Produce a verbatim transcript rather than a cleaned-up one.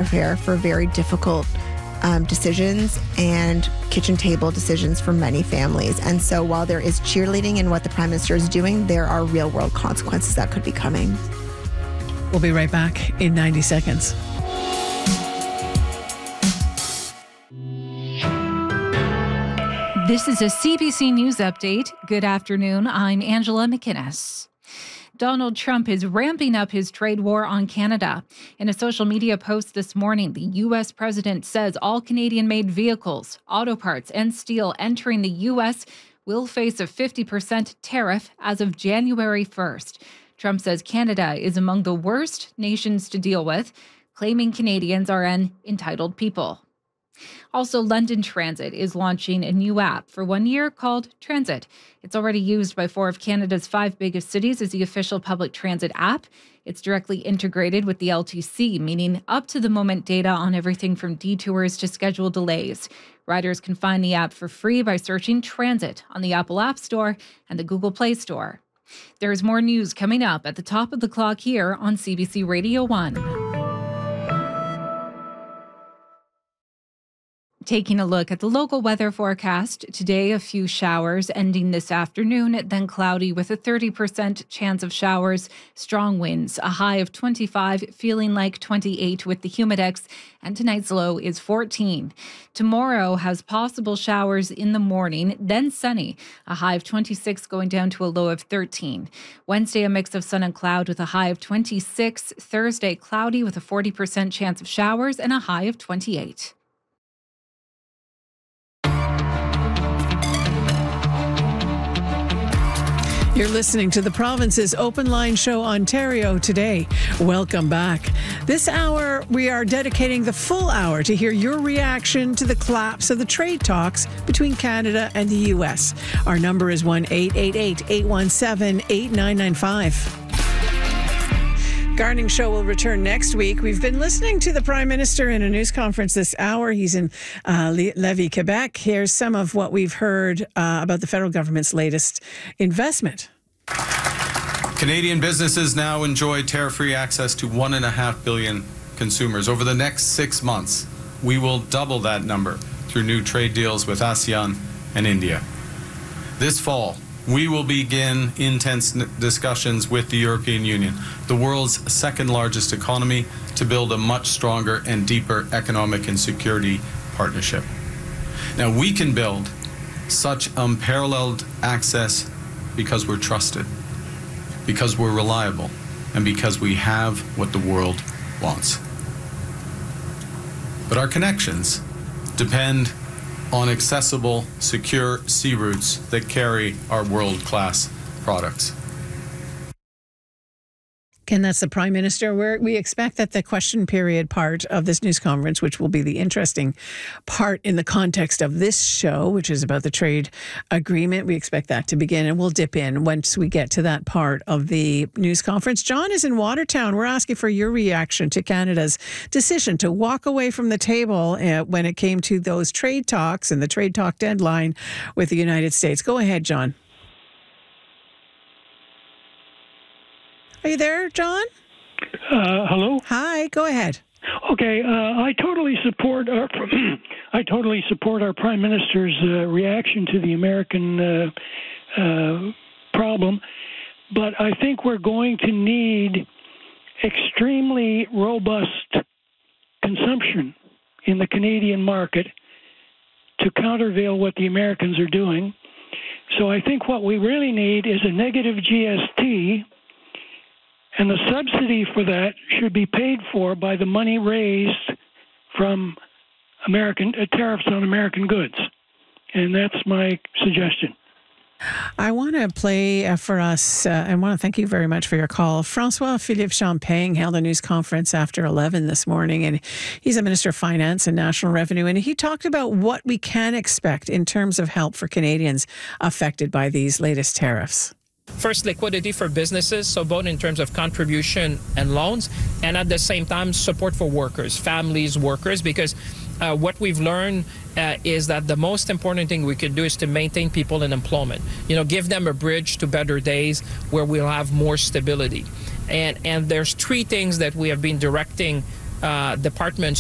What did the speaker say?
prepare for very difficult um, decisions and kitchen table decisions for many families. And so while there is cheerleading in what the Prime Minister is doing, there are real world consequences that could be coming. We'll be right back in ninety seconds. This is a C B C News update. Good afternoon. I'm Angela McInnes. Donald Trump is ramping up his trade war on Canada. In a social media post this morning, the U S president says all Canadian-made vehicles, auto parts, and steel entering the U S will face a fifty percent tariff as of January first. Trump says Canada is among the worst nations to deal with, claiming Canadians are an entitled people. Also, London Transit is launching a new app for one year called Transit. It's already used by four of Canada's five biggest cities as the official public transit app. It's directly integrated with the L T C, meaning up-to-the-moment data on everything from detours to schedule delays. Riders can find the app for free by searching Transit on the Apple App Store and the Google Play Store. There's more news coming up at the top of the clock here on C B C Radio one. Taking a look at the local weather forecast, today a few showers ending this afternoon, then cloudy with a thirty percent chance of showers, strong winds, a high of twenty-five, feeling like twenty-eight with the humidex, and tonight's low is fourteen. Tomorrow has possible showers in the morning, then sunny, a high of twenty-six going down to a low of thirteen. Wednesday, a mix of sun and cloud with a high of twenty-six. Thursday, cloudy with a forty percent chance of showers and a high of twenty-eight. You're listening to the province's Open Line Show Ontario today. Welcome back. This hour, we are dedicating the full hour to hear your reaction to the collapse of the trade talks between Canada and the U S. Our number is one eight eight eight, eight one seven, eight nine nine five. Gardening Show will return next week. We've been listening to the Prime Minister in a news conference this hour. He's in uh, Lévis, Quebec. Here's some of what we've heard uh, about the federal government's latest investment. Canadian businesses now enjoy tariff-free access to one and a half billion consumers. Over the next six months, we will double that number through new trade deals with ASEAN and India. This fall, we will begin intense discussions with the European Union, the world's second largest economy, to build a much stronger and deeper economic and security partnership. Now, we can build such unparalleled access because we're trusted, because we're reliable, and because we have what the world wants. But our connections depend on accessible, secure sea routes that carry our world-class products. And that's the Prime Minister. Where we expect that the question period part of this news conference, which will be the interesting part in the context of this show, which is about the trade agreement, we expect that to begin, and we'll dip in once we get to that part of the news conference. John is in Watertown. We're asking for your reaction to Canada's decision to walk away from the table uh, when it came to those trade talks and the trade talk deadline with the United States. Go ahead, John. Are you there, John? Uh, hello. Hi. Go ahead. Okay. Uh, I totally support our I totally support our Prime Minister's uh, reaction to the American uh, uh, problem, but I think we're going to need extremely robust consumption in the Canadian market to countervail what the Americans are doing. So I think what we really need is a negative G S T. And the subsidy for that should be paid for by the money raised from American uh, tariffs on American goods. And that's my suggestion. I want to play uh, for us, uh, and want to thank you very much for your call. François-Philippe Champagne held a news conference after eleven this morning, and he's a Minister of Finance and National Revenue, and he talked about what we can expect in terms of help for Canadians affected by these latest tariffs. First, liquidity for businesses, so both in terms of contribution and loans, and at the same time, support for workers, families, workers, because uh, what we've learned uh, is that the most important thing we can do is to maintain people in employment. You know, give them a bridge to better days where we'll have more stability. And, and there's three things that we have been directing uh, departments